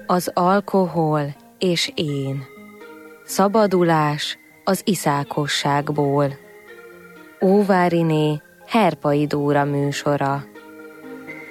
az alkohol és én. Szabadulás az iszákosságból. Óváriné Herpai Dóra műsora.